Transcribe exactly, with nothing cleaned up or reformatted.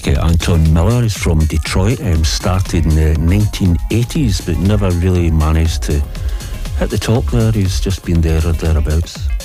uh, Anton Miller is from Detroit. Um, started in the nineteen eighties, but never really managed to hit the top there. He's just been there or thereabouts.